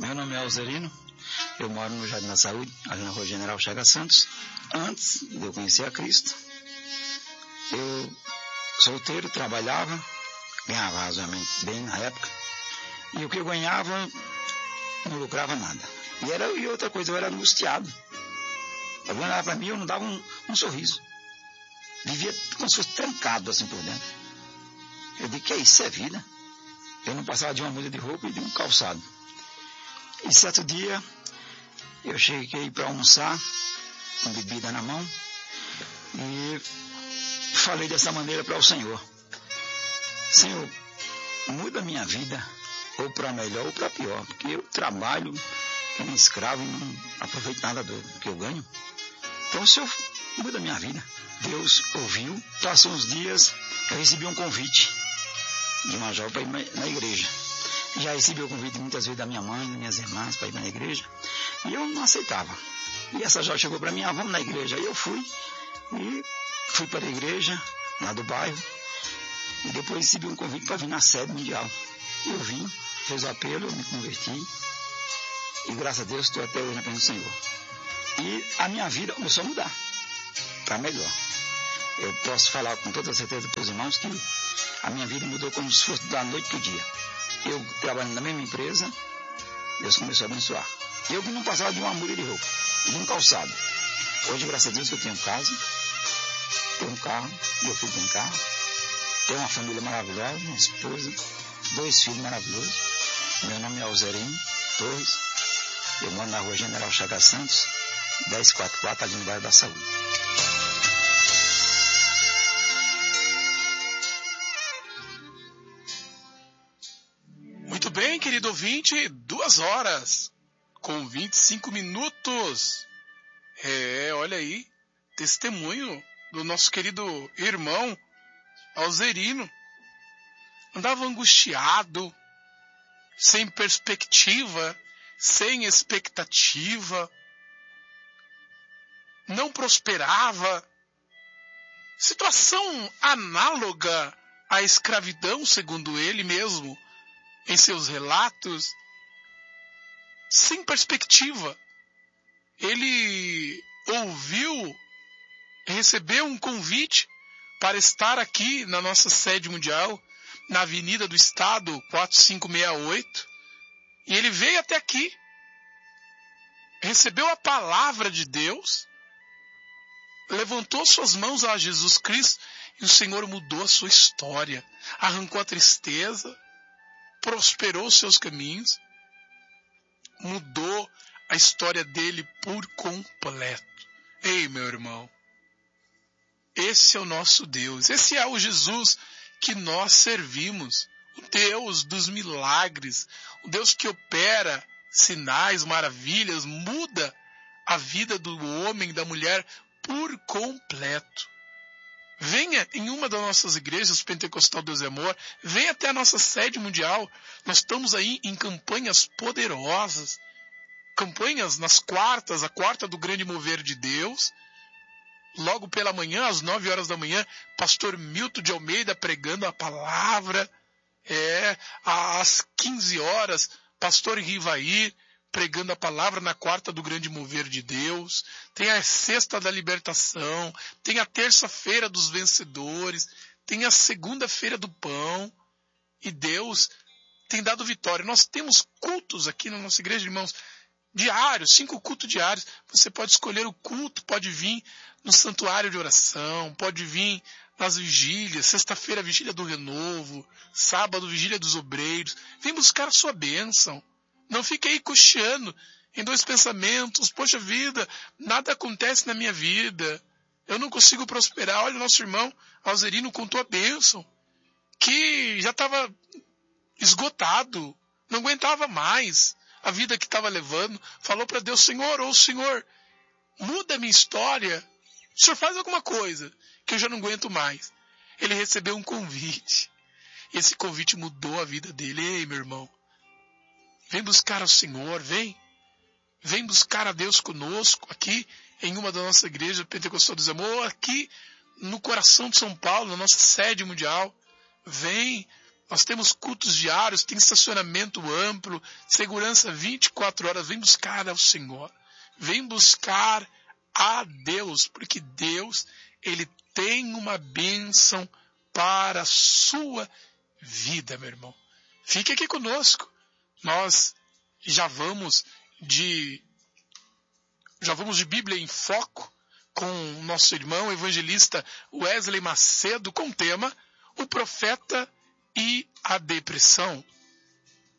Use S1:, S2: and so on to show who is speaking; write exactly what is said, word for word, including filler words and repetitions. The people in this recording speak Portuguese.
S1: Meu nome é Alzerino, eu moro no Jardim da Saúde, ali na Rua General Chagas Santos. Antes de eu conhecer a Cristo, eu solteiro, trabalhava, ganhava razoavelmente bem na época, e o que eu ganhava não lucrava nada. E, era, e outra coisa, eu era angustiado. Eu ganhava para mim, eu não dava um, um sorriso. Vivia como se fosse trancado assim por dentro. Eu digo, que é isso? É vida? Eu não passava de uma muda de roupa e de um calçado. E certo dia, eu cheguei para almoçar, com bebida na mão, e falei dessa maneira para o Senhor: Senhor, muda a minha vida, ou para melhor ou para pior, porque eu trabalho como escravo e não aproveito nada do, do que eu ganho. Então o Senhor muda a minha vida. Deus ouviu. Passou uns dias, eu recebi um convite de uma jovem para ir na igreja. Já recebi o convite muitas vezes da minha mãe, das minhas irmãs, para ir na igreja, e eu não aceitava. E essa jovem chegou para mim: ah, vamos na igreja. Aí eu fui, e fui para a igreja, lá do bairro, e depois recebi um convite para vir na sede mundial. Eu vim, fez o apelo, eu me converti, e graças a Deus estou até hoje na presença do Senhor. E a minha vida começou a mudar, para melhor. Eu posso falar com toda certeza para os irmãos que a minha vida mudou como se fosse da noite para o dia. Eu trabalhando na mesma empresa, Deus começou a abençoar. Eu que não passava de uma muda de roupa, de um calçado. Hoje, graças a Deus, eu tenho casa, tenho um carro, meu filho tem carro, tenho uma família maravilhosa, uma esposa, dois filhos maravilhosos. Meu nome é Alzerino Torres, eu moro na Rua General Chagas Santos, dez quarenta e quatro, ali no bairro da Saúde.
S2: Muito bem, querido ouvinte, duas horas com vinte e cinco minutos. É, olha aí, testemunho do nosso querido irmão Alzerino. Andava angustiado, sem perspectiva, sem expectativa, não prosperava. Situação análoga à escravidão, segundo ele mesmo, em seus relatos, sem perspectiva. Ele ouviu, recebeu um convite para estar aqui na nossa sede mundial, na Avenida do Estado, quatro cinco seis oito, e ele veio até aqui, recebeu a palavra de Deus, levantou suas mãos a Jesus Cristo, e o Senhor mudou a sua história, arrancou a tristeza, prosperou os seus caminhos, mudou a história dele por completo. Ei, meu irmão, esse é o nosso Deus, esse é o Jesus que nós servimos, o Deus dos milagres, o Deus que opera sinais, maravilhas, muda a vida do homem, da mulher por completo. Venha em uma das nossas igrejas, Pentecostal Deus é Amor, venha até a nossa sede mundial. Nós estamos aí em campanhas poderosas, campanhas nas quartas, a quarta do grande mover de Deus. Logo pela manhã, às nove horas da manhã, pastor Milton de Almeida pregando a palavra. É, às quinze horas, pastor Rivair pregando a palavra na quarta do grande mover de Deus. Tem a sexta da libertação, tem a terça-feira dos vencedores, tem a segunda-feira do pão, e Deus tem dado vitória. Nós temos cultos aqui na nossa igreja, irmãos, diários, cinco cultos diários. Você pode escolher o culto, pode vir no santuário de oração, pode vir nas vigílias, sexta-feira vigília do renovo, sábado vigília dos obreiros. Vem buscar a sua bênção. Não fique aí cocheando em dois pensamentos: poxa vida, nada acontece na minha vida, eu não consigo prosperar. Olha, o nosso irmão Alzerino contou a bênção, que já estava esgotado, não aguentava mais a vida que estava levando. Falou para Deus: Senhor, ou Senhor, muda a minha história, o Senhor faz alguma coisa, que eu já não aguento mais. Ele recebeu um convite, esse convite mudou a vida dele. Ei, meu irmão, vem buscar ao Senhor, vem. Vem buscar a Deus conosco, aqui em uma da nossa igreja Pentecostal Deus é Amor, aqui no coração de São Paulo, na nossa sede mundial. Vem, Nós temos cultos diários, tem estacionamento amplo, segurança vinte e quatro horas. Vem buscar ao Senhor. Vem buscar a Deus, porque Deus, Ele tem uma bênção para a sua vida, meu irmão. Fique aqui conosco. Nós já vamos de, já vamos de Bíblia em Foco com o nosso irmão evangelista Wesley Macedo com o tema O Profeta e a Depressão.